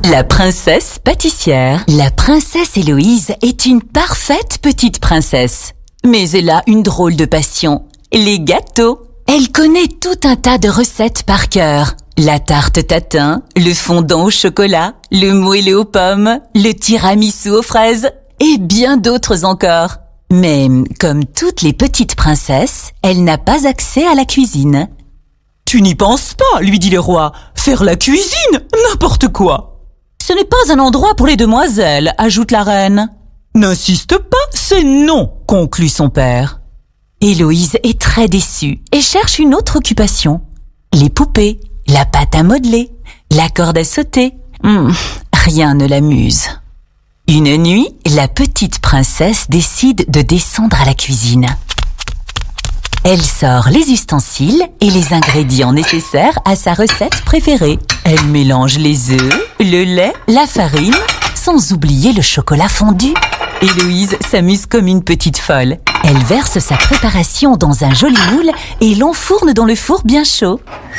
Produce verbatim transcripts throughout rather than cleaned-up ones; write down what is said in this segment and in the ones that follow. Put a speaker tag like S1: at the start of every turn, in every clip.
S1: La princesse pâtissière. La princesse Héloïse est une parfaite petite princesse. Mais elle a une drôle de passion, les gâteaux. Elle connaît tout un tas de recettes par cœur. La tarte tatin, le fondant au chocolat, le moelleux aux pommes, le tiramisu aux fraises et bien d'autres encore. Mais comme toutes les petites princesses, elle n'a pas accès à la cuisine.
S2: « Tu n'y penses pas, lui dit le roi. Faire la cuisine, n'importe quoi. »«
S1: Ce n'est pas un endroit pour les demoiselles, ajoute la reine. »«
S2: N'insiste pas, c'est non, conclut son père. »
S1: Héloïse est très déçue et cherche une autre occupation. Les poupées, la pâte à modeler, la corde à sauter. Hum, rien ne l'amuse. Une nuit, la petite princesse décide de descendre à la cuisine. Elle sort les ustensiles et les ingrédients nécessaires à sa recette préférée. Elle mélange les œufs, le lait, la farine, sans oublier le chocolat fondu. Héloïse s'amuse comme une petite folle. Elle verse sa préparation dans un joli moule et l'enfourne dans le four bien chaud.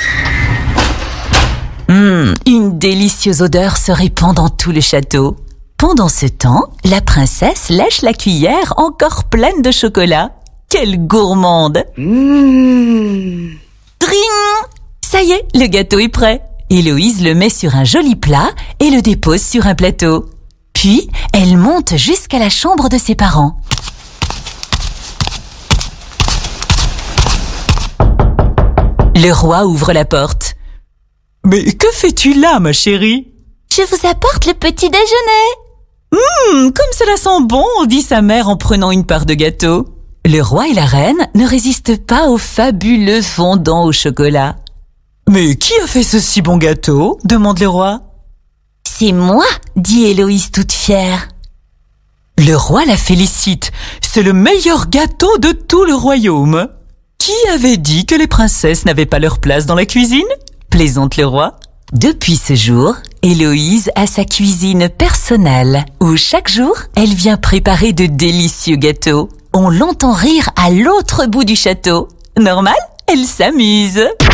S1: Hum, une délicieuse odeur se répand dans tout le château. Pendant ce temps, la princesse lèche la cuillère encore pleine de chocolat. Quelle gourmande!
S3: Mmh.
S1: Dring! Ça y est, le gâteau est prêt. Héloïse le met sur un joli plat et le dépose sur un plateau. Puis, elle monte jusqu'à la chambre de ses parents. Le roi ouvre la porte.
S2: « Mais que fais-tu là, ma chérie ?»«
S1: Je vous apporte le petit déjeuner. »«
S2: Hum, comme cela sent bon !» dit sa mère en prenant une part de gâteau.
S1: Le roi et la reine ne résistent pas au fabuleux fondant au chocolat.
S2: « Mais qui a fait ce si bon gâteau ?» demande le roi.
S1: « C'est moi !» dit Héloïse toute fière.
S2: Le roi la félicite. C'est le meilleur gâteau de tout le royaume. Qui avait dit que les princesses n'avaient pas leur place dans la cuisine ? Plaisante le roi.
S1: Depuis ce jour, Héloïse a sa cuisine personnelle, où chaque jour, elle vient préparer de délicieux gâteaux. On l'entend rire à l'autre bout du château. Normal, elle s'amuse.